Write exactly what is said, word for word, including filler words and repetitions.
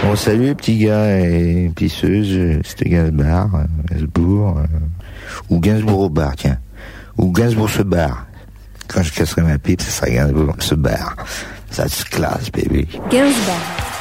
Bon, salut les petits gars et pisseuses, c'était Gainsbourg, Gainsbourg, euh, ou Gainsbourg au bar, tiens. Ou Gainsbourg se barre. Quand je casserai ma pipe, ça sera Gainsbourg se barre. Ça se classe, baby. Gainsbourg.